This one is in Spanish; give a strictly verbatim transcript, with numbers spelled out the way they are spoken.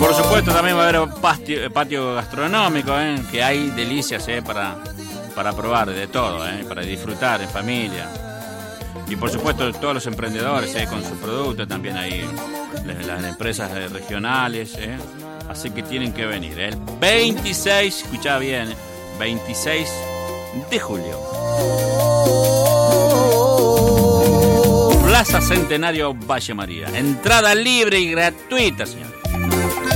por supuesto también va a haber patio, patio gastronómico, ¿eh? Que hay delicias, ¿eh? para, para probar de todo, ¿eh? Para disfrutar en familia. Y por supuesto todos los emprendedores, ¿eh? Con su producto, también hay las, las empresas regionales, ¿eh? Así que tienen que venir, ¿eh? El veintiséis, escuchá bien, veintiséis de julio. Plaza Centenario Valle María. Entrada libre y gratuita, señor.